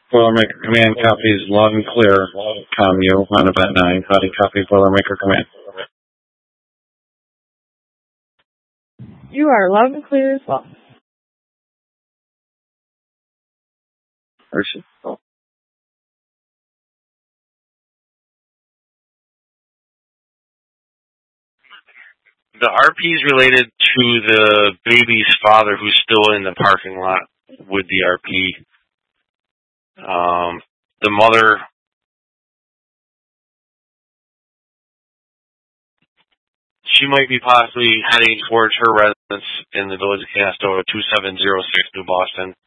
Boilermaker command copies loud and clear. ComU on event 9. Howdy, copy Boilermaker command. You are loud and clear as well. The RP is related to the baby's father who's still in the parking lot with the RP. The mother, she might be possibly heading towards her residence in the village of Castro, 2706 New Boston.